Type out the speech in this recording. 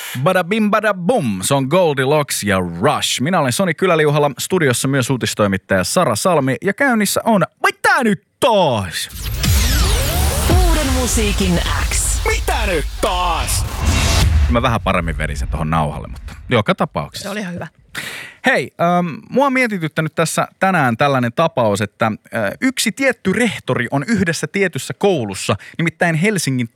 Bada bim bada bum, se on Goldilocks ja Rush. Minä olen Soni Kyläliuhalla, studiossa myös uutistoimittaja Sara Salmi ja käynnissä on, mitä nyt taas? Uuden musiikin X. Mitä nyt taas? Mä vähän paremmin vedin sen tohon nauhalle, mutta joka tapauksessa. Se oli ihan hyvä. Hei, mua on mietityttänyt tässä tänään tällainen tapaus, että yksi tietty rehtori on yhdessä tietyssä koulussa, nimittäin Helsingin